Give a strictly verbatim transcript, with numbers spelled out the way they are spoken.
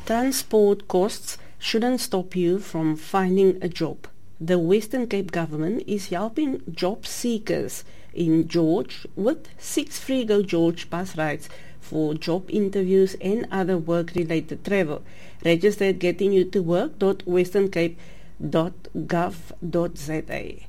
Transport costs shouldn't stop you from finding a job. The Western Cape government is helping job seekers in George with six free Go George bus rides for job interviews and other work-related travel. Register at getting you to work dot western cape dot gov dot za.